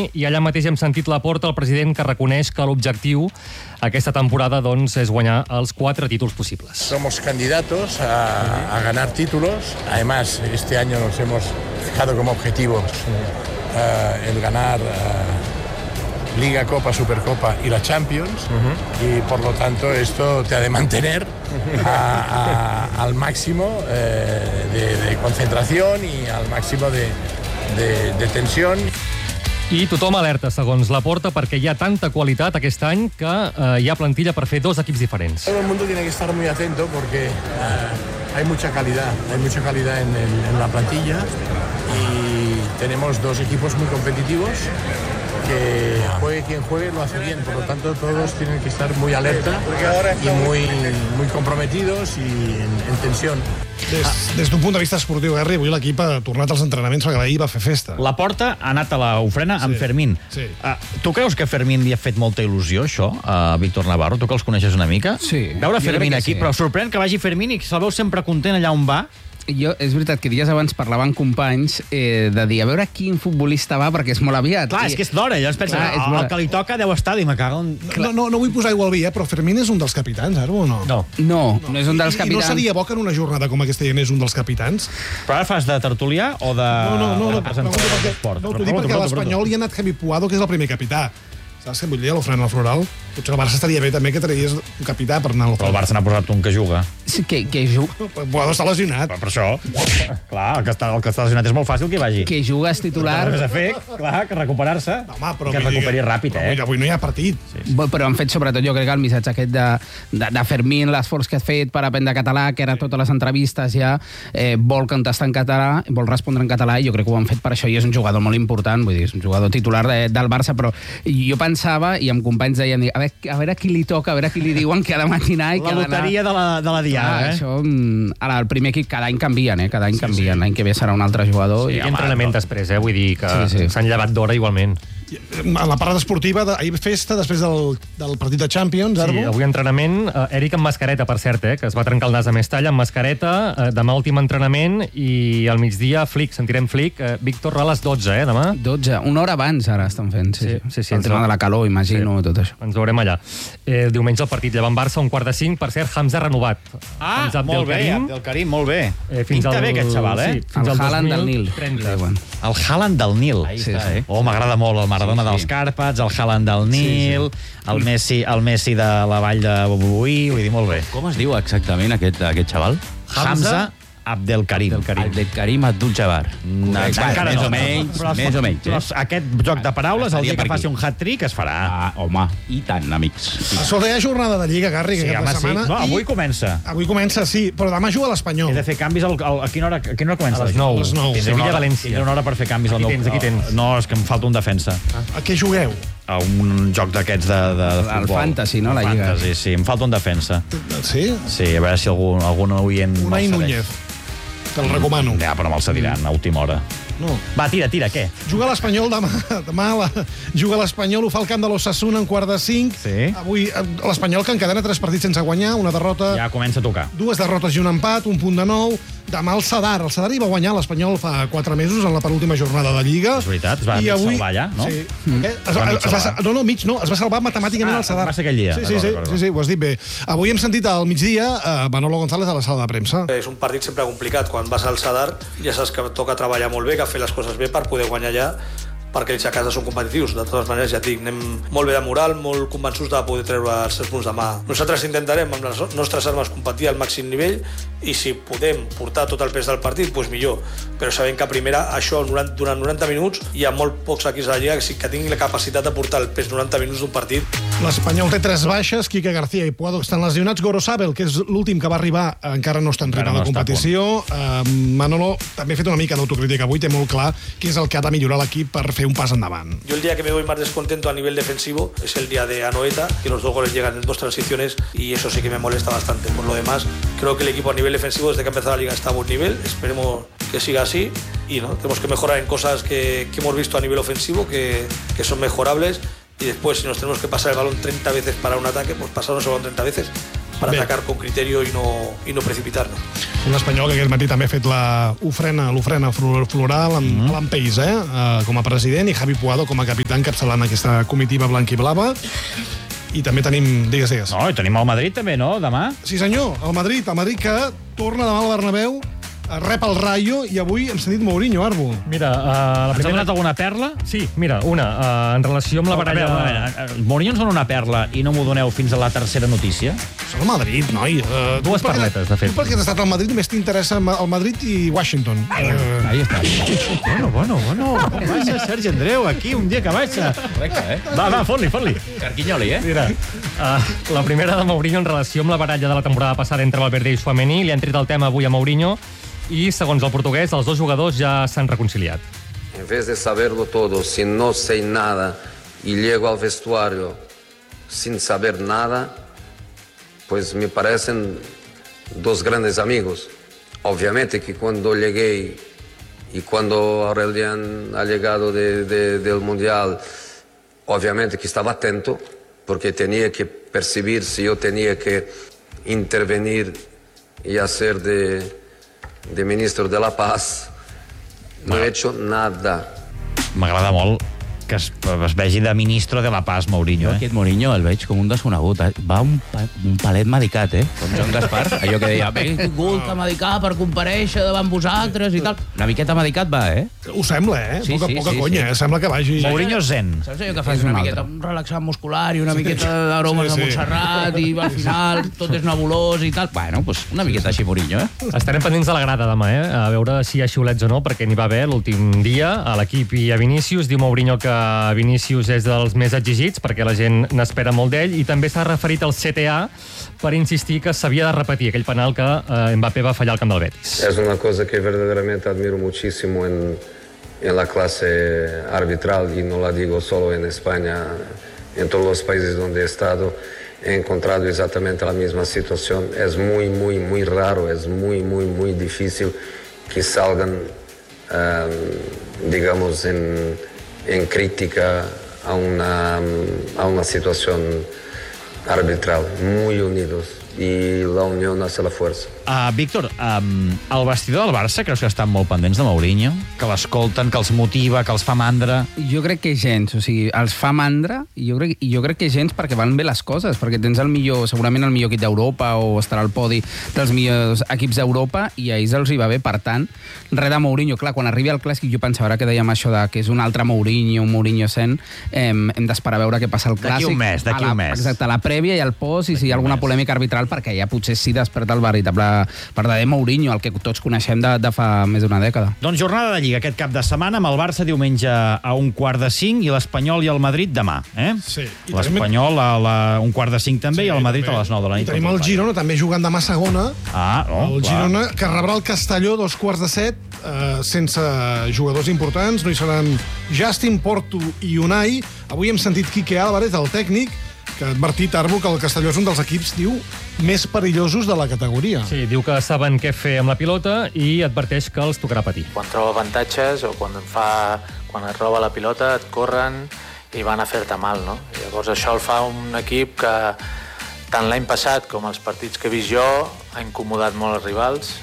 premi i allà mateix hem sentit Laporta, el president, que reconeix que l'objectiu aquesta temporada doncs, és guanyar els 4 títols possibles. Somos candidatos a ganar títulos. Además, este año nos hemos fijado como objetivos el ganar Liga, Copa, Supercopa y la Champions. Y por lo tanto esto te ha de mantener al máximo de concentración y al máximo de tensión. I tothom alerta, segons Laporta, perquè hi ha tanta qualitat aquest any que hi ha plantilla per fer 2 equips diferents. Todo el mundo tiene que estar muy atento porque hay mucha calidad en la plantilla y tenemos 2 equipos muy competitivos que juegue quien juegue lo hace bien, por lo tanto todos tienen que estar muy alerta y muy comprometidos y en tensión. Des d'un punt de vista esportiu, Garri, avui l'equip ha tornat als entrenaments perquè ahir va fer festa. Laporta ha anat a la ofrena amb Fermín. Sí. Tu creus que Fermín li ha fet molta il·lusió, això, a Víctor Navarro? Tu que els coneixes una mica? Sí. Veure Jo Fermín crec que aquí, sí. però sorprèn que vagi Fermín i que se'l veu sempre content allà on va. És veritat que dies abans parlaven companys de dir, a veure quin futbolista va, perquè és molt aviat. Clar, és que és d'hora, llavors pensa, el que li toca deu estar, i me cago en... No vull posar aigua al vi, però Fermín és un dels capitans, ara, o no? No és un dels capitans. I no seria bo que en una jornada com aquesta hi anés un dels capitans? Però ara fas de tertulià o de... No, presentador d'esport? No, t'ho dic perquè a l'Espanyol hi ha anat Javi Puado, que és el primer capità. Saps què vull dir, a l'ofrena floral? Potser el Barça estaria bé també que traies un capità per anar a Però el l'ofrena. Barça n'ha posat un que juga. Sí, que juga. Puado està lesionat. Però per això, clar, el que està lesionat és molt fàcil que hi vagi. Que jugues titular. Més a fer, clar, que recuperar-se. No, home, però que es recuperi ràpid, Avui no hi ha partit. Però han fet, sobretot, jo crec que el missatge aquest de Fermín, l'esforç que ha fet per aprendre català, que era totes les entrevistes ja, vol contestar en català, vol respondre en català, i jo crec que ho han fet per això, i és un jugador molt important, vull dir, és un jugador titular del Barça, però jo pensava, i amb companys deien, a veure qui li toca, a veure qui li diuen que ha de matinar i que ha d'anar... La loteria de la diada, Això, ara, el primer equip, cada any canvien, cada any canvien. L'any que ve serà un altre jugador. Sí, hi ha entrenament després, vull dir que Sí. s'han llevat d'hora igualment. A la part esportiva, ahir festa després del partit de Champions, Arbo. Sí, avui entrenament, Eric amb mascareta, per cert, que es va trencar el nas a Mestalla amb mascareta, demà últim entrenament, i al migdia sentirem Flick, Víctor a les 12, demà? 12, una hora abans ara estan fent, sí. El tema de la calor, imagino, tot això. Ens veurem allà. Diumenge el partit Llevant-Barça, 4:45, per cert, Hamza renovat. Molt bé, Abdelkarim, molt bé. Pinta bé aquest xaval, El Haaland del Nil. El Haaland del Nil. Oh, m'agrada molt el Maradona dels Càrpats, el Haaland del Nil, el Messi de la vall de Bobuí, vull dir, molt bé. Com es diu exactament aquest xaval? Hamza Abdelkarim. Abdelkarim Abdul-Jabbar. Encara Més no. o menys. Però aquest joc de paraules, el dia que faci un hat-trick, es farà. Home, i tant, amics. A sobre hi ha jornada de Lliga, Garri, que aquesta setmana. No, avui comença. Avui comença, sí, però demà juga a l'Espanyol. He de fer canvis a quina hora comença? A les 9. A les 9. Sevilla-València. Tindré una hora per fer canvis. Aquí tens. No, és que em falta un defensa. A què jugueu? A un joc d'aquests de futbol. El Fantasy, no, la Lliga? Fantasy, sí, em falta un defensa. Sí? Sí, a veure si algun oient Unai me'l Núñez. cedeix. Te'l recomano. Ja, però me'l cediran a última hora. No. Va, tira, què? Juga a l'Espanyol demà juga a l'Espanyol, ho fa el camp de l'Osasuna en 4:05. Sí. Avui l'Espanyol, que encadena 3 partits sense guanyar, una derrota, Ja comença a tocar. 2 derrotes i un empat, un punt de 9. Demà el Sadar hi va guanyar l'Espanyol fa 4 mesos en la penúltima jornada de Lliga. És veritat, es va mig salvar ja, no? Sí. Es va salvar matemàticament el Sadar. Va ser aquell dia. Sí, ho has dit bé. Avui hem sentit al migdia Manolo González a la sala de premsa. És un partit sempre complicat. Quan vas al Sadar ja saps que toca treballar molt bé, que fer les coses bé per poder guanyar allà, perquè ells a casa són competitius. De totes maneres, ja et dic, anem molt bé de moral, molt convençuts de poder treure els 3 punts demà. Nosaltres intentarem amb les nostres armes competir al màxim nivell i si podem portar tot el pes del partit, doncs millor. Però sabem que a primera, això durant 90 minuts, hi ha molt pocs equips de la Lliga que tinguin la capacitat de portar el pes 90 minuts d'un partit. L'Espanyol té 3 baixes, Quique García i Puado estan lesionats. Gorosabel, que és l'últim que va arribar, encara no està en ritme de competició. Manolo també ha fet una mica d'autocrítica avui, té molt clar què és el que ha de millorar l'equip per fer un pas endavant. Yo el día que me voy más descontento a nivel defensivo es el día de Anoeta, que los 2 goles llegan en 2 transiciones y eso sí que me molesta bastante. Por lo demás, creo que el equipo a nivel defensivo desde que ha empezado la Liga está a buen nivel, esperemos que siga así y no tenemos que mejorar en cosas que hemos visto a nivel ofensivo que son mejorables y después si nos tenemos que pasar el balón 30 veces para un ataque, pues pasarnos el balón 30 veces, para atacar con criterio y no precipitarnos. Un espanyol que aquest matí també ha fet l'ofrena floral amb Alan Pace, com a president, i Javi Puado com a capità encapçalant aquesta comitiva blanc-i-blava. I també tenim... Digues. No, i tenim el Madrid també, no? Demà? Sí, senyor, el Madrid que torna demà al Bernabéu, rep el Rayo, i avui hem sentit Mourinho, Arbo. Mira, la Ens ha donat alguna perla? Sí, mira, una. En relació amb la baralla... Mourinho ens dona una perla i no m'ho doneu fins a la tercera notícia? Som el Madrid, noi. Dues perletes, de fet. Tu perquè has estat al Madrid només t'interessa el Madrid i Washington. Ahí està. Bueno. Com baixa Sergi Andreu aquí un dia que baixa? Correcte, Va, fot-li. Carquinyoli, Mira, la primera de Mourinho en relació amb la baralla de la temporada passada entre Valverde i Tchouaméni. Li han tret el tema avui a Mourinho i, segons el portuguès, els dos jugadors ja s'han reconciliat. En vez de saberlo todo, si no sé nada y llego al vestuario sin saber nada, pues me parecen dos grandes amigos. Obviamente que cuando llegué y cuando Aurelian ha llegado del Mundial, obviamente que estaba atento, porque tenía que percibir si yo tenía que intervenir y hacer de ministro de la Paz. No he hecho nada. M'agrada molt que es vegi de ministro de la Paz, Mourinho. Aquest Mourinho el veig com un desconegut. Va un palet medicat, com Joan Gaspar. Allò que deia, he tingut a medicar per comparèixer davant vosaltres i tal. Una miqueta medicat va, Ho sembla, Sí, poca conya, sembla que vagi... Mourinho zen. Saps allò que fas una miqueta un relaxant muscular i una miqueta d'aromes de Montserrat i al final tot és nebulós i tal. Bueno, doncs una miqueta així Mourinho, Estarem pendents de la grada demà, a veure si hi ha xiulets o no, perquè n'hi va haver l'últim dia a l'equip i a Vinícius. Diu Mourinho que Vinícius és dels més exigits perquè la gent n'espera molt d'ell, i també s'ha referit al CTA per insistir que s'havia de repetir aquell penal que Mbappé va fallar al camp del Betis. Es una cosa que verdaderamente admiro muchísimo en la clase arbitral, y no la digo solo en España, en todos los países donde he estado he encontrado exactamente la misma situación. Es muy raro, es muy difícil que salgan, digamos, en crítica a una situación arbitral. Muy unidos, y la unión hace la fuerza. Víctor, el vestidor del Barça creus que estan molt pendents de Mourinho? Que l'escolten, que els motiva, que els fa mandra? Jo crec que gens, o sigui, els fa mandra, i jo crec que gens perquè van bé les coses, perquè tens segurament el millor equip d'Europa, o estarà al podi dels millors equips d'Europa, i a ells els hi va bé. Per tant, res de Mourinho. Clar, quan arribi al Clàssic, jo pensava, ara que dèiem això de que és un altre Mourinho, un Mourinho zen, hem d'esperar a veure què passa al Clàssic. D'aquí un mes. Exacte, a la prèvia i al post, i si hi ha alguna polèmica arbitral, perquè ja potser sí desperta el veritable verdader Mourinho, el que tots coneixem de fa més d'una dècada. Doncs jornada de Lliga aquest cap de setmana, amb el Barça diumenge a 4:45 i l'Espanyol i el Madrid demà. Sí. L'Espanyol a 4:45 també, i el Madrid a les 9 de la nit. I tenim el Girona també jugant demà segona. El Girona, que rebrà el Castelló 2:15, sense jugadors importants. No hi seran Justin, Porto i Unai. Avui hem sentit Quique Álvarez, el tècnic, que ha advertit, Arbo, que el Castelló és un dels equips, diu, més perillosos de la categoria. Sí, diu que saben què fer amb la pilota i adverteix que els tocarà patir. Quan troba avantatges o quan et roba la pilota et corren i van a fer-te mal, no? Llavors això el fa un equip que tant l'any passat com els partits que he vist jo ha incomodat molt els rivals.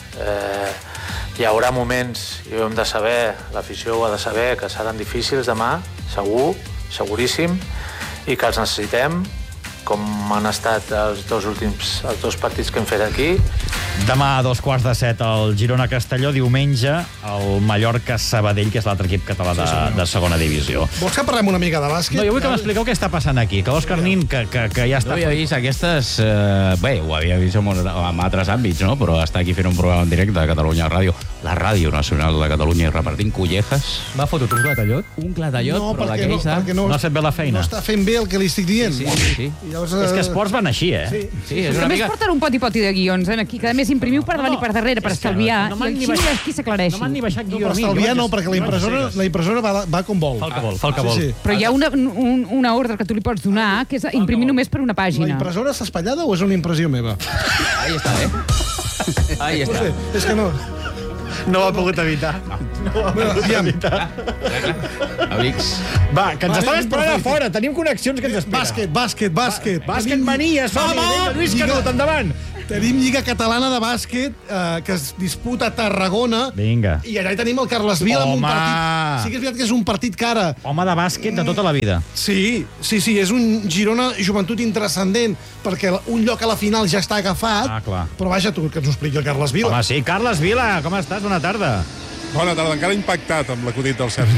Hi haurà moments, i ho hem de saber, l'afició ho ha de saber, que seran difícils demà, segur, seguríssim, i que els necessitem, com han estat els dos partits que hem fet aquí. Demà a 2:15 el Girona-Castelló, diumenge el Mallorca-Sabadell, que és l'altre equip català de segona divisió. Vols que parlem una mica de bàsquet? No, jo vull que m'expliqueu què està passant aquí, que l'Òscar Nin, que ja està... No havia vist aquestes... Bé, ho havia vist en altres àmbits, no? Però està aquí fent un programa en directe a Catalunya Ràdio, la Ràdio Nacional de Catalunya, i repartint collejas. M'ha fotut un clatallot? Un clatallot, però d'aquells... No ha fet bé la feina. No està fent bé el que li estic dient. Sí. Llavors, és que esports van així, Sí, és una També mica... es porten un poti de guions, aquí, que a més imprimiu per davant i per darrere, per estalviar, i així no és qui s'aclareixi. No m'han ni baixat guió per a mi. estalviar no, perquè la impressora va com vol. Fa el que vol. Però hi ha una ordre que tu li pots donar, que és imprimir només per una pàgina. La impressora està espatllada o és una impressió meva? Ahí està, Ahí està. És que no... No ho ha pogut evitar. No ho ha pogut evitar. Amics. Va, que ens estan esperant a fora. Tenim connexions que ens esperen. Bàsquet. Bàsquet mania, som-hi. Vinga, Lluís Canut, endavant. Tenim Lliga Catalana de Bàsquet que es disputa a Tarragona. Vinga. I allà hi tenim el Carles Vila amb un partit. Sí que és veritat que és un partit que ara... Home de bàsquet de tota la vida. Sí, és un Girona Joventut intrascendent, perquè un lloc a la final ja està agafat. Ah, clar. Però vaja, tu, que ens ho expliqui el Carles Vila. Home, sí. Carles Vila, com estàs? Bona tarda. Bona tarda, encara impactat amb l'acudit del Sergi,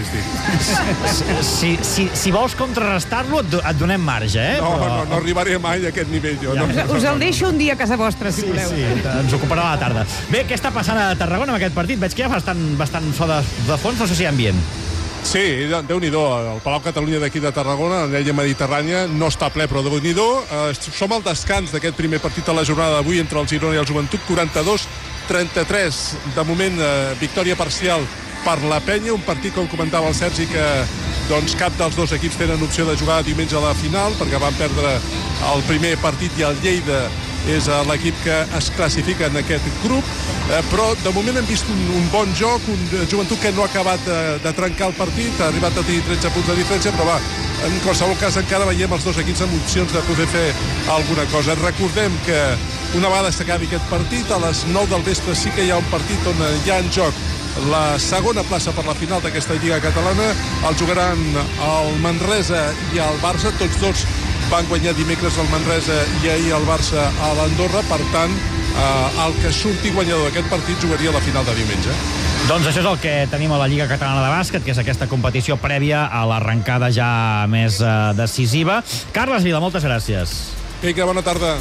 estic. Si vols contrarrestar-lo, et donem marge, eh? No arribaré mai a aquest nivell, jo. Us el deixo un dia a casa vostra, si voleu. Sí, ens ocuparà la tarda. Bé, què està passant a Tarragona amb aquest partit? Veig que hi ha bastant so de fons, no sé si hi ha ambient. Sí, Déu-n'hi-do. El Palau Catalunya d'aquí de Tarragona, en l'illa mediterrània, no està ple, però Déu-n'hi-do. Som al descans d'aquest primer partit de la jornada d'avui entre el Girona i el Joventut, 42-33. De moment, victòria parcial per la Penya, un partit, com comentava el Sergi, que doncs, cap dels dos equips tenen opció de jugar diumenge a la final, perquè van perdre el primer partit i el Lleida és l'equip que es classifica en aquest grup, però de moment hem vist un bon joc, un Joventut que no ha acabat de trencar el partit, ha arribat a tenir 13 punts de diferència, però va, en qualsevol cas encara veiem els dos equips amb opcions de poder fer alguna cosa. Recordem que una vegada s'acabi aquest partit, a les 9 del vespre sí que hi ha un partit on hi ha en joc la segona plaça per la final d'aquesta Lliga Catalana. El jugaran el Manresa i el Barça, tots dos van guanyar dimecres el Manresa i ahir el Barça a l'Andorra, per tant, el que surti guanyador d'aquest partit jugaria a la final de diumenge. Doncs això és el que tenim a la Lliga Catalana de Bàsquet, que és aquesta competició prèvia a l'arrencada ja més decisiva. Carles Vila, moltes gràcies. Vinga, bona tarda.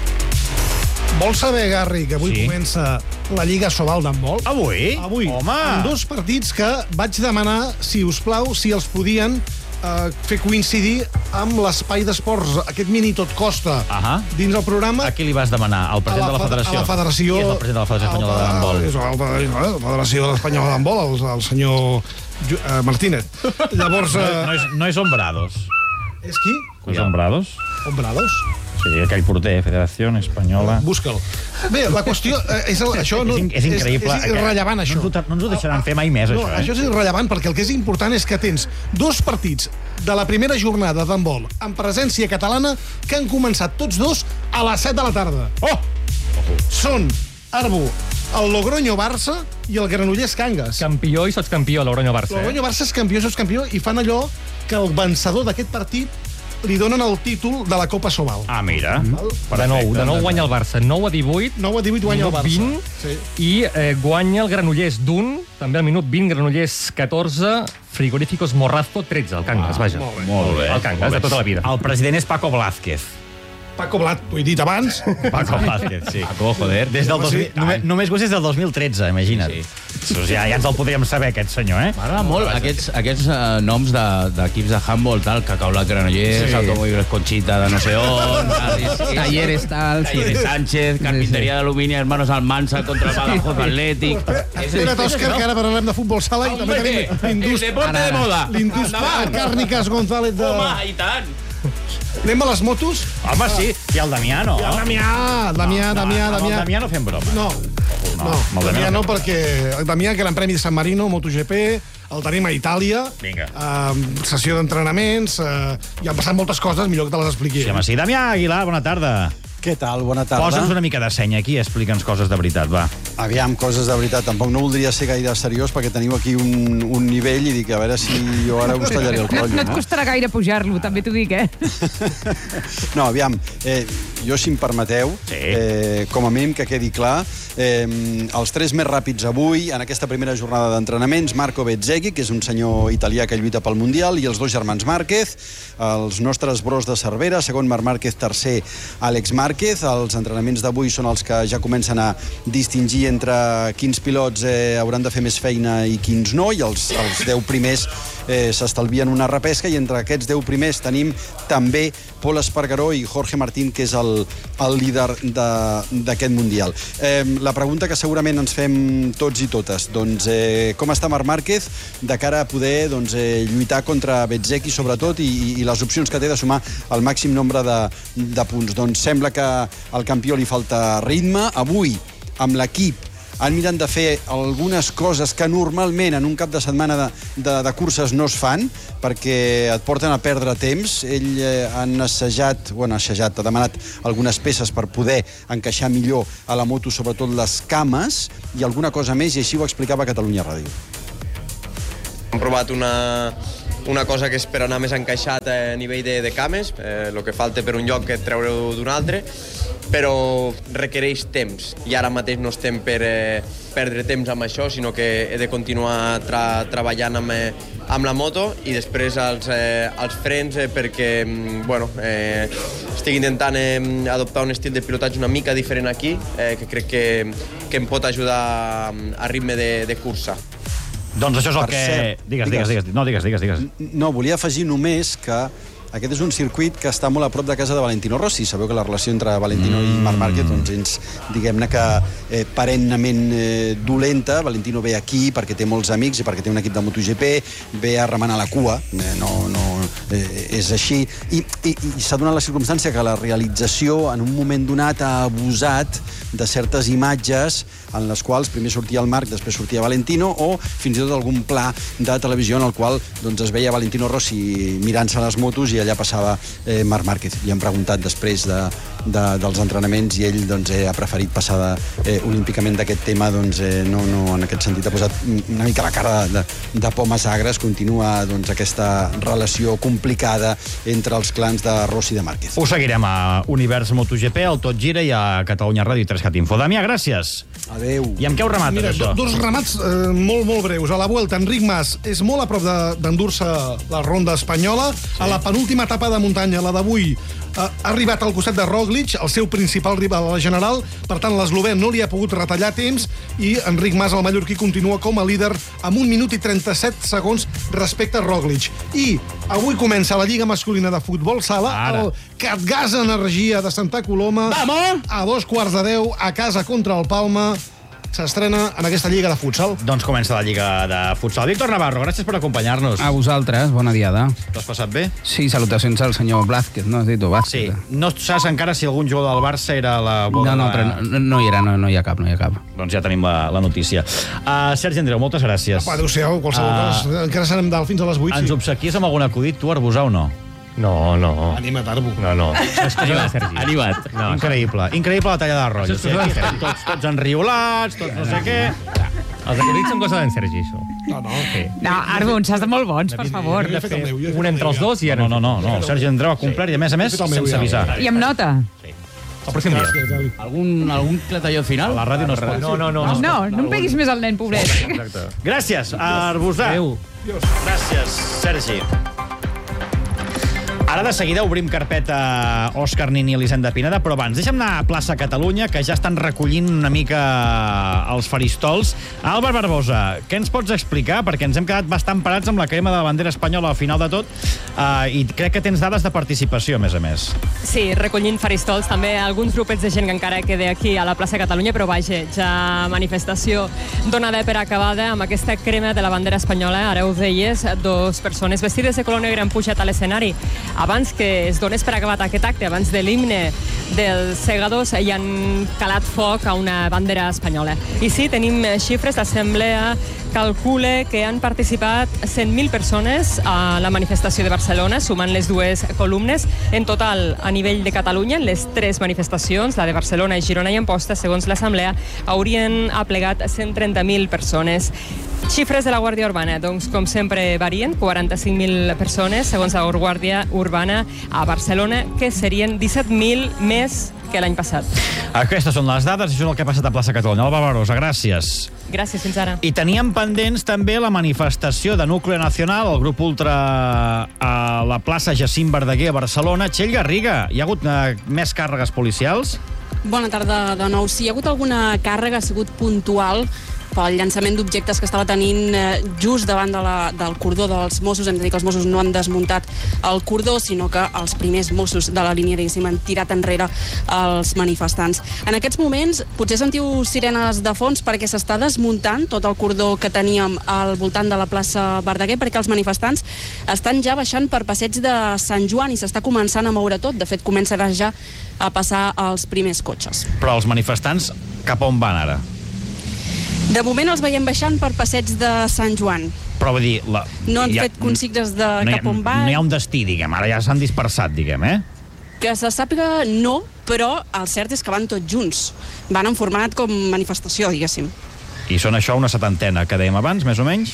Vols saber, Garri, que avui comença la Lliga Sobal d'handbol? Avui? Avui. Home! Amb dos partits que vaig demanar, si us plau, si els podien fer coincidir amb l'espai d'esports, aquest mini tot costa, dins el programa. A qui li vas demanar? Al president de la federació? A la federació. Qui és el president de la Federació Espanyola d'Handbol? És la Federació Espanyola d'Handbol, el senyor Martínez. Llavors... No és Hombrados. És qui? No és Hombrados? Hombrados? Sí, aquell porter, Federació Espanyola... Busca'l. Bé, la qüestió... Això no, és increïble. És irrellevant, això. No ens ho deixaran fer mai més, no, això. Això és irrellevant, perquè el que és important és que tens dos partits de la primera jornada d'handbol en presència catalana que han començat tots dos a les 7 de la tarda. Són, Arbu, el Logroño-Barça i el Granollers-Cangas. Campió i sotscampió, Logroño-Barça. Logroño-Barça és campió i sotscampió, i fan allò que el vencedor d'aquest partit li donen el títol de la Copa Sobal. Ah, mira. De nou guanya el Barça. 9-18. 9-18 guanya el Barça. 20, sí. I guanya el Granollers d'un, també al minut 20, Granollers 14, Frigoríficos Morrazo 13, el Cangas, vaja. Molt bé. El Cangas, de tota la vida. El president és Paco Blázquez. Paco Blat, ho he dit abans. Paco Blázquez, sí. Paco, joder. Només gust des del 2013, imagina't. Sí. Ja ens el podríem saber, aquest senyor, eh? M'agrada molt aquests noms d'equips de handball, tal, Cacaula Granollers, Automóviles Conchita de no sé on, Talleres tal, Talleres Sánchez, Carpintería d'Alumini, Hermanos Almansa contra el Badajoz Atlètic. Espera't, Òscar, que ara parlarem de futbol sala i també tenim l'indústria Càrniques González de... Home, i tant! Anem a les motos? Home, sí. I el Damià, no? I el Damià. Amb el Damià no fem broma. No, Damià no, perquè el Damià, Gran Premi de San Marino, MotoGP, el tenim a Itàlia. Vinga. Sessió d'entrenaments, i han passat moltes coses, millor que te les expliqui. Sí, home, sí. Damià Aguilar, bona tarda. Què tal? Bona tarda. Posa'ns una mica de seny aquí i explica'ns coses de veritat, va. Aviam, coses de veritat. Tampoc no voldria ser gaire seriós perquè teniu aquí un nivell i dic, a veure si jo ara us tallaré el coll. No et costarà gaire pujar-lo, també t'ho dic, No, aviam, jo, si em permeteu, com a mínim que quedi clar, els tres més ràpids avui, en aquesta primera jornada d'entrenaments, Marco Bezzecchi, que és un senyor italià que lluita pel Mundial, i els dos germans Márquez, els nostres bros de Cervera, segon Marc Márquez, tercer Àlex Márquez. Els entrenaments d'avui són els que ja comencen a distingir entre quins pilots hauran de fer més feina i quins no, i els 10 primers s'estalvien una repesca, i entre aquests 10 primers tenim també Pol Espargaró i Jorge Martín, que és el líder d'aquest Mundial. La pregunta que segurament ens fem tots i totes, doncs, com està Marc Márquez de cara a poder lluitar contra Bezzecchi, sobretot, i les opcions que té de sumar el màxim nombre de punts? Doncs sembla que al campió li falta ritme. Avui, amb l'equip han mirat de fer algunes coses que normalment en un cap de setmana de curses no es fan, perquè et porten a perdre temps. Ell ha demanat algunes peces per poder encaixar millor a la moto, sobretot les cames, i alguna cosa més, i així ho explicava a Catalunya Ràdio. Hem provat una cosa que és per anar més encaixat a nivell de cames, el que falta per un lloc que treure-ho d'un altre, però requereix temps, i ara mateix no estem per perdre temps amb això, sinó que he de continuar treballant amb la moto, i després els frens, perquè estic intentant adoptar un estil de pilotatge una mica diferent aquí, que crec que em pot ajudar a ritme de cursa. Doncs això és el que... Digues. No, volia afegir només que aquest és un circuit que està molt a prop de casa de Valentino Rossi. Sabeu que la relació entre Valentino i Marc Márquez és, diguem-ne que perennament dolenta. Valentino ve aquí perquè té molts amics i perquè té un equip de MotoGP, ve a remenar la cua, és així. I s'ha donat la circumstància que la realització en un moment donat ha abusat de certes imatges en les quals primer sortia el Marc, després sortia Valentino, o fins i tot algun pla de televisió en el qual es veia Valentino Rossi mirant-se les motos i allà passava Marc Márquez. Li han preguntat després dels entrenaments i ell ha preferit passar olímpicament d'aquest tema. No, en aquest sentit ha posat una mica la cara de pomes agres. Continua aquesta relació complicada entre els clans de Rossi i de Márquez. Ho seguirem a Univers MotoGP, al Tot Gira i a Catalunya Ràdio i 3CAT Info. Damià, gràcies. Adéu. I amb què ho remates, Mira, això? dos remats molt breus. A la Vuelta, Enric Mas és molt a prop d'endur-se la ronda espanyola. A la penúltima etapa de muntanya, la d'avui, ha arribat al costat de Roglic, el seu principal rival a la general. Per tant, l'eslovè no li ha pogut retallar temps i Enric Mas, el mallorquí, continua com a líder amb 1 minut i 37 segons respecte a Roglic. I avui comença la Lliga Masculina de Futbol Sala. El Catgas Energia de Santa Coloma. Vamos! A 2:15 a casa contra el Palma. S'estrena en aquesta Lliga de Futsal. Doncs comença la Lliga de Futsal. Víctor Navarro, gràcies per acompanyar-nos. A vosaltres, bona diada. T'has passat bé? Sí, salutacions al senyor Blázquez, no has dit tu, Blázquez. Sí. No saps encara si algun jugador del Barça era a la boda... No hi era, no hi ha cap. Doncs ja tenim la notícia. Sergi Andreu, moltes gràcies. Adéu-siau, qualsevol cosa. Encara serem dalt fins a les 8. Ens obsequies amb algun acudit, tu, Arbusà, o no? No. Anima't, Arbu. No. És cosa de Sergi. Animat. No, increïble la talla de rotllo. Tots enriolats, tots no sé què. Els acudits són cosa d'en Sergi, això. No, Arbu, ens has de molt bons, per favor. Un entre els dos i ara... No. El Sergi Andreu ha complert i, a més, sense avisar. I amb nota. El pròxim dia. Algun clatalló final? A la ràdio no es pot. No em peguis més al nen, pobret. Gràcies, Arbusà. Gràcies, Sergi. Ara de seguida obrim carpeta a Òscar Nin i Elisenda Pineda, però abans deixa'm anar a plaça Catalunya, que ja estan recollint una mica els faristols. Àlvar Barbosa, què ens pots explicar? Perquè ens hem quedat bastant parats amb la crema de la bandera espanyola al final de tot, i crec que tens dades de participació, a més. Sí, recollint faristols, també alguns grupets de gent que encara queda aquí a la plaça Catalunya, però vaja, ja manifestació donada per acabada amb aquesta crema de la bandera espanyola. Ara ho deies, 2 persones vestides de color negre han pujat a l'escenari. Abans que es donés per acabat aquest acte, abans de l'himne dels segadors, hi han calat foc a una bandera espanyola. I sí, tenim xifres. L'Assemblea calcula que han participat 100.000 persones a la manifestació de Barcelona, sumant les 2 columnes. En total, a nivell de Catalunya, les 3 manifestacions, la de Barcelona, Girona i Amposta, segons l'Assemblea, haurien aplegat 130.000 persones. Xifres de la Guàrdia Urbana, doncs, com sempre, varien. 45.000 persones, segons la Guàrdia Urbana, a Barcelona, que serien 17.000 més que l'any passat. Aquestes són les dades, això és el que ha passat a plaça Catalunya. Alba Barosa, gràcies. Gràcies, fins ara. I teníem pendents també la manifestació de Núcleo Nacional, el grup ultra a la plaça Jacint Verdaguer a Barcelona. Txell Garriga, hi ha hagut més càrregues policials? Bona tarda de nou. Si hi ha hagut alguna càrrega, ha sigut puntual pel llançament d'objectes que estava tenint just davant del cordó dels Mossos. Hem de dir que els Mossos no han desmuntat el cordó, sinó que els primers Mossos de la línia, diguéssim, han tirat enrere els manifestants. En aquests moments, potser sentiu sirenes de fons perquè s'està desmuntant tot el cordó que teníem al voltant de la plaça Verdaguer, perquè els manifestants estan ja baixant per passeig de Sant Joan i s'està començant a moure tot. De fet, començarà ja a passar els primers cotxes. Però els manifestants cap on van ara? De moment els veiem baixant per passeig de Sant Joan. Però vull dir... No han fet consignes de cap on van. No hi ha un destí, diguem. Ara ja s'han dispersat, diguem, Que se sàpiga, no, però el cert és que van tots junts. Van en format com manifestació, diguéssim. I són això una 70, que dèiem abans, més o menys?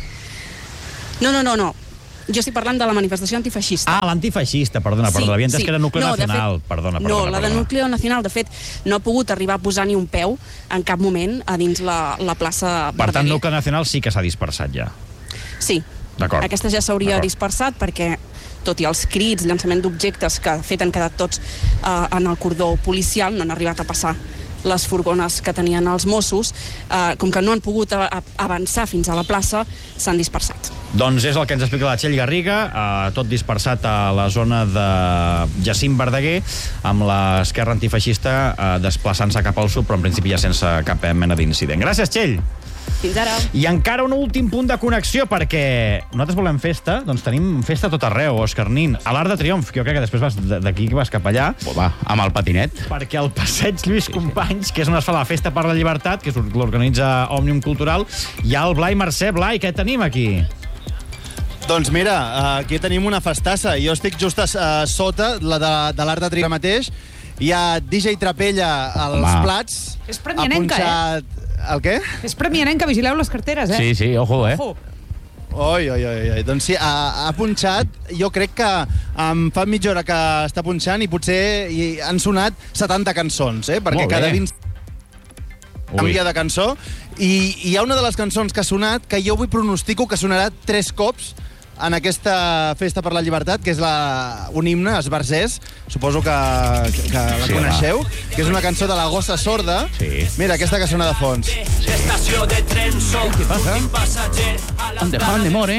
No. Jo estic parlant de la manifestació antifeixista. Ah, l'antifeixista, perdona. Havia entès que era Núcleo Nacional. Perdona. No, la de Núcleo Nacional, de fet, no ha pogut arribar a posar ni un peu en cap moment a dins la plaça Verdaguer. Per tant, Núcleo Nacional sí que s'ha dispersat ja. Sí. D'acord. Aquesta ja s'hauria dispersat perquè, tot i els crits, llançament d'objectes que de fet han quedat tots en el cordó policial, no han arribat a passar les furgones que tenien els Mossos, com que no han pogut avançar fins a la plaça, s'han dispersat. Doncs és el que ens explica la Txell Garriga, tot dispersat a la zona de Jacint Verdaguer, amb l'esquerra antifeixista desplaçant-se cap al sud, però en principi ja sense cap mena d'incident. Gràcies, Txell! Fins ara. I encara un últim punt de connexió, perquè nosaltres volem festa, doncs tenim festa a tot arreu, Òscar Nin. A l'Arc de Triomf, que jo crec que després d'aquí vas cap allà. Va, amb el patinet. Perquè el passeig Lluís Companys, que és on es fa la Festa per la Llibertat, que és l'organitza Òmnium Cultural, hi ha el Blai Mercè. Blai, què tenim aquí? Doncs mira, aquí tenim una festassa. Jo estic just sota la de l'Arc de Triomf mateix. Hi ha DJ Trapella als plats. És premianenca, El què? És premianenca, vigileu les carteres, Sí, ojo, Oi. Doncs sí, ha punxat, jo crec que fa mitja hora que està punxant i potser han sonat 70 cançons, perquè cada 20 canvia de cançó, i hi ha una de les cançons que ha sonat que jo avui pronostico que sonarà 3 cops en aquesta Festa per la Llibertat, que és un himne, Esbarzers, suposo que la coneixeu, que és una cançó de la Gossa Sorda. Mira, aquesta que sona de fons. Què passa? Endefant de more.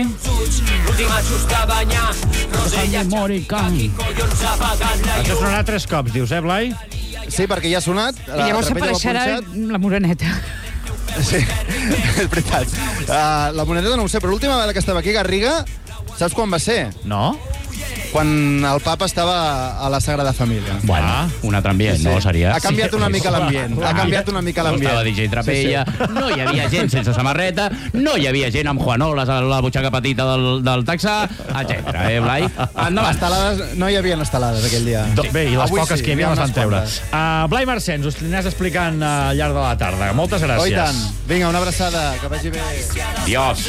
Endefant de more, can. Això sonarà 3 cops, dius, Blai? Sí, perquè ja ha sonat. I llavors s'apareixerà la moreneta. Sí, és veritat. La monedeta no ho sé, però l'última vegada que estava aquí, Garriga, saps quan va ser? No? Quan el papa estava a la Sagrada Família. Bueno, un altre ambient, no seria? Ha canviat una mica l'ambient. Ha canviat una mica l'ambient. Estava DJ Trapella, no hi havia gent sense samarreta, no hi havia gent amb Juanoles a la butxaca petita del taxà, etc. Blai? Endavant. Estelades, no hi havia estelades aquell dia. Bé, i les poques que hi havia les van treure. Blai Mercè, ens ho aniràs explicant al llarg de la tarda. Moltes gràcies. Oh, i tant. Vinga, una abraçada, que vagi bé. Adiós.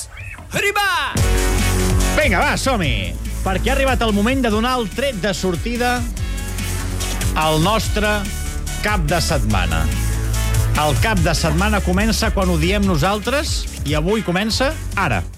Vinga, va, som-hi! Perquè ha arribat el moment de donar el tret de sortida al nostre cap de setmana. El cap de setmana comença quan ho diem nosaltres i avui comença ara.